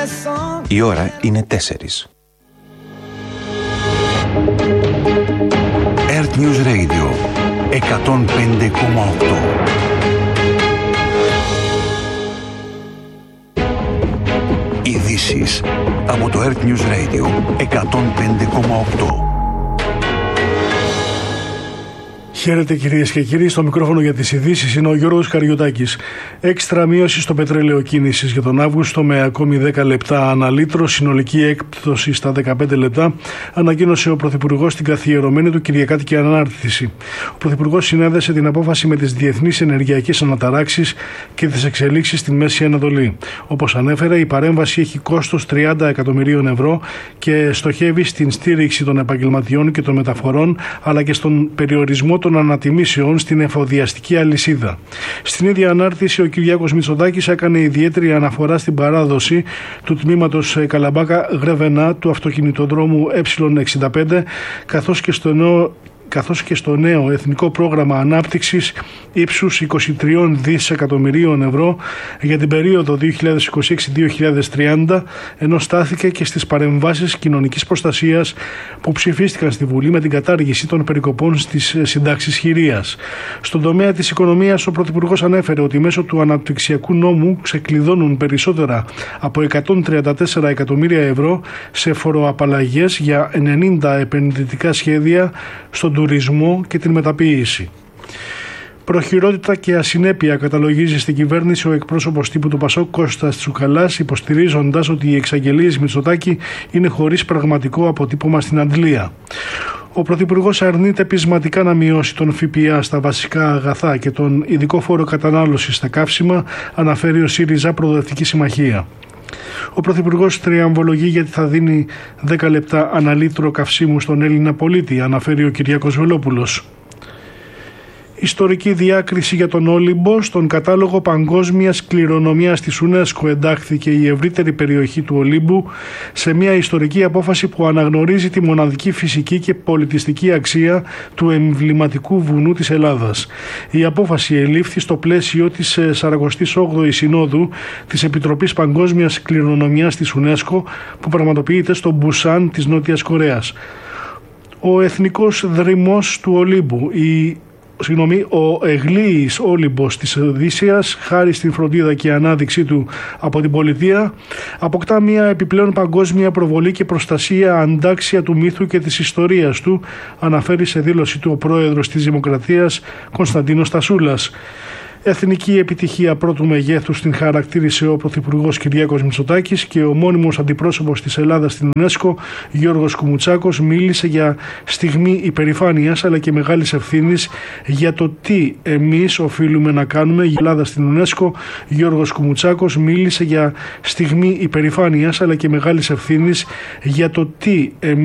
Η ώρα είναι 4. Earth News Radio 105,8. Ειδήσεις από το Earth News Radio 105,8. Χαίρετε κυρίες και κύριοι, στο μικρόφωνο για τις ειδήσεις είναι ο Γιώργος Καριωτάκης. Έξτρα μείωση στο πετρέλαιο κίνησης για τον Αύγουστο με ακόμη 10 λεπτά ανά λίτρο, συνολική έκπτωση στα 15 λεπτά, ανακοίνωσε ο Πρωθυπουργός στην καθιερωμένη του Κυριακάτικη ανάρτηση. Ο Πρωθυπουργός συνέδεσε την απόφαση με τις διεθνείς ενεργειακές αναταράξεις και τις εξελίξεις στη Μέση Ανατολή. Όπως ανέφερε, η παρέμβαση έχει κόστος 30 εκατομμυρίων ευρώ και στοχεύει στην στήριξη των επαγγελματιών και των μεταφορών, αλλά και στον περιορισμό των ανατιμήσεων στην εφοδιαστική αλυσίδα. Στην ίδια ανάρτηση, ο Κυριάκος Μητσοτάκης έκανε ιδιαίτερη αναφορά στην παράδοση του τμήματος Καλαμπάκα-Γρεβενά του αυτοκινητοδρόμου Ε65, καθώς και στο νέο Εθνικό Πρόγραμμα Ανάπτυξης ύψους 23 δισεκατομμυρίων ευρώ για την περίοδο 2026-2030, ενώ στάθηκε και στις παρεμβάσεις κοινωνικής προστασίας που ψηφίστηκαν στη Βουλή με την κατάργηση των περικοπών στις συντάξεις χειρίας. Στον τομέα της οικονομίας, ο Πρωθυπουργός ανέφερε ότι μέσω του αναπτυξιακού νόμου ξεκλειδώνουν περισσότερα από 134 εκατομμύρια ευρώ σε φοροαπαλλαγές για 90 επενδυτικά σχέδια στον τουρισμό και την μεταποίηση. Προχειρότητα και ασυνέπεια καταλογίζει στην κυβέρνηση ο εκπρόσωπος τύπου του ΠΑΣΟΚ Κώστας Τσουκαλάς, υποστηρίζοντας ότι οι εξαγγελίες Μητσοτάκη είναι χωρίς πραγματικό αποτύπωμα στην αντλία. Ο Πρωθυπουργός αρνείται πεισματικά να μειώσει τον ΦΠΑ στα βασικά αγαθά και τον ειδικό φόρο κατανάλωσης στα καύσιμα, αναφέρει ο ΣΥΡΙΖΑ Προοδευτική Συμμαχία. Ο Πρωθυπουργός τριαμβολογεί γιατί θα δίνει 10 λεπτά ανά λίτρο καυσίμου στον Έλληνα πολίτη, αναφέρει ο Κυριάκος Βελόπουλος. Ιστορική διάκριση για τον Όλυμπο. Στον κατάλογο παγκόσμιας κληρονομιάς της UNESCO εντάχθηκε η ευρύτερη περιοχή του Ολύμπου σε μια ιστορική απόφαση που αναγνωρίζει τη μοναδική φυσική και πολιτιστική αξία του εμβληματικού βουνού της Ελλάδας. Η απόφαση ελήφθη στο πλαίσιο της 48ης Συνόδου της Επιτροπής Παγκόσμιας Κληρονομιάς της UNESCO που πραγματοποιείται στο Μπουσάν της Νότιας Κορέας. Ο εθνικός δρυμός του Ολύμπου, ο Εγλίης Όλυμπος της Οδύσσειας, χάρη στην φροντίδα και ανάδειξή του από την πολιτεία, αποκτά μια επιπλέον παγκόσμια προβολή και προστασία αντάξια του μύθου και της ιστορίας του, αναφέρει σε δήλωση του ο πρόεδρος της Δημοκρατίας Κωνσταντίνος Τασούλας. Εθνική επιτυχία πρώτου μεγέθους την χαρακτήρισε ο Πρωθυπουργός Κυριάκος Μητσοτάκης και ο μόνιμος αντιπρόσωπος της Ελλάδας στην UNESCO, Γιώργος Κουμουτσάκος, μίλησε για στιγμή υπερηφάνειας αλλά και μεγάλης ευθύνης για το τι εμείς οφείλουμε να κάνουμε. Η Ελλάδα στην UNESCO, Γιώργος Κουμουτσάκος, μίλησε για στιγμή υπερηφάνειας αλλά και μεγάλης ευθύνης για το τι εμείς